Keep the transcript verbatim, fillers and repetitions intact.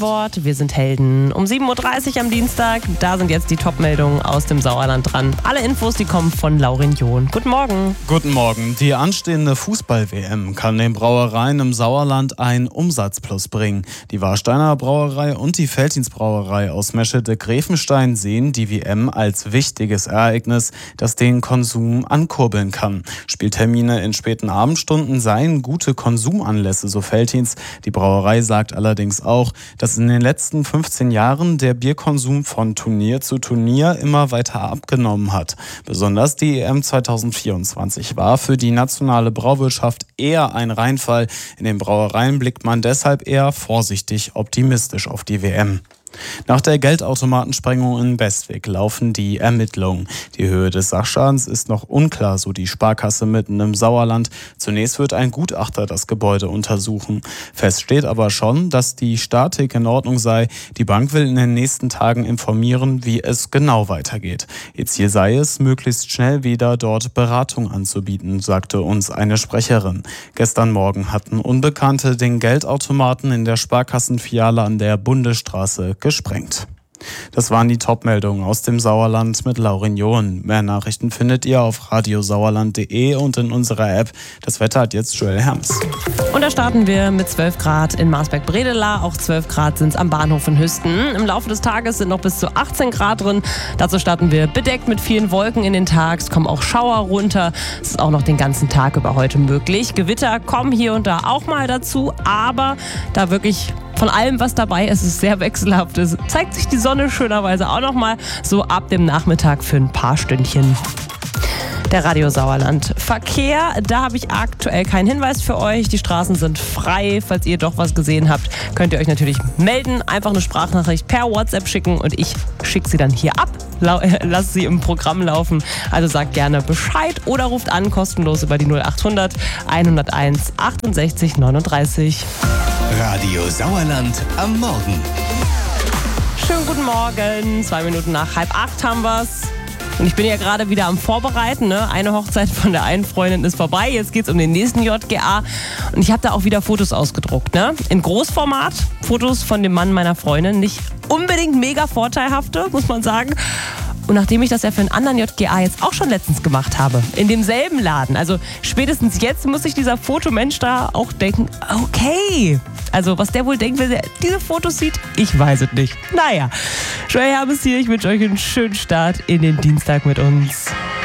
Wort, wir sind Helden. Um sieben Uhr dreißig am Dienstag, da sind jetzt die Top-Meldungen aus dem Sauerland dran. Alle Infos, die kommen von Laurin John. Guten Morgen. Guten Morgen. Die anstehende Fußball-W M kann den Brauereien im Sauerland einen Umsatzplus bringen. Die Warsteiner Brauerei und die Veltins Brauerei aus Meschede-Grevenstein sehen die W M als wichtiges Ereignis, das den Konsum ankurbeln kann. Spieltermine in späten Abendstunden seien gute Konsumanlässe, so Veltins. Die Brauerei sagt allerdings auch, dass in den letzten fünfzehn Jahren der Bierkonsum von Turnier zu Turnier immer weiter abgenommen hat. Besonders die E M zweitausendvierundzwanzig war für die nationale Brauwirtschaft eher ein Reinfall. In den Brauereien blickt man deshalb eher vorsichtig optimistisch auf die W M. Nach der Geldautomatensprengung in Bestwig laufen die Ermittlungen. Die Höhe des Sachschadens ist noch unklar, so die Sparkasse mitten im Sauerland. Zunächst wird ein Gutachter das Gebäude untersuchen. Fest steht aber schon, dass die Statik in Ordnung sei. Die Bank will in den nächsten Tagen informieren, wie es genau weitergeht. Ihr Ziel sei es, möglichst schnell wieder dort Beratung anzubieten, sagte uns eine Sprecherin. Gestern Morgen hatten Unbekannte den Geldautomaten in der Sparkassenfiliale an der Bundesstraße gesprengt. Das waren die Top-Meldungen aus dem Sauerland mit Laurin John. Mehr Nachrichten findet ihr auf radiosauerland punkt de und in unserer App. Das Wetter hat jetzt Joel Herms. Und da starten wir mit zwölf Grad in Marsberg-Bredela. Auch zwölf Grad sind es am Bahnhof in Hüsten. Im Laufe des Tages sind noch bis zu achtzehn Grad drin. Dazu starten wir bedeckt mit vielen Wolken in den Tag. Es kommen auch Schauer runter. Es ist auch noch den ganzen Tag über heute möglich. Gewitter kommen hier und da auch mal dazu. Aber da wirklich von allem, was dabei ist, ist sehr wechselhaft. Es zeigt sich die Sonne schönerweise auch noch mal so ab dem Nachmittag für ein paar Stündchen. Der Radio Sauerland Verkehr, da habe ich aktuell keinen Hinweis für euch. Die Straßen sind frei. Falls ihr doch was gesehen habt, könnt ihr euch natürlich melden. Einfach eine Sprachnachricht per WhatsApp schicken und ich schicke sie dann hier ab. Lasst sie im Programm laufen. Also sagt gerne Bescheid oder ruft an, kostenlos über die null acht hundert hunderteins achtundsechzig neununddreißig. Radio Sauerland am Morgen. Schönen guten Morgen. Zwei Minuten nach halb acht haben wir's. Und ich bin ja gerade wieder am Vorbereiten. Ne? Eine Hochzeit von der einen Freundin ist vorbei. Jetzt geht's um den nächsten J G A. Und ich habe da auch wieder Fotos ausgedruckt. Ne? In Großformat. Fotos von dem Mann meiner Freundin. Nicht unbedingt mega vorteilhafte, muss man sagen. Und nachdem ich das ja für einen anderen J G A jetzt auch schon letztens gemacht habe, in demselben Laden, also spätestens jetzt muss sich dieser Fotomensch da auch denken, okay, also was der wohl denkt, wenn er diese Fotos sieht, ich weiß es nicht. Naja, Joel Hermes hier, ich wünsche euch einen schönen Start in den Dienstag mit uns.